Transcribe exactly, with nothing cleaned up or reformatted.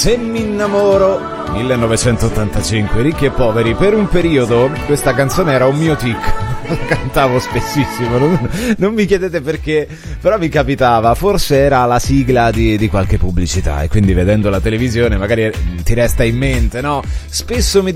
Se mi innamoro, millenovecentottantacinque, Ricchi e Poveri. Per un periodo questa canzone era un mio tic, la cantavo spessissimo, non, non mi chiedete perché, però mi capitava, forse era la sigla di, di qualche pubblicità, e quindi vedendo la televisione magari ti resta in mente, no? Spesso mi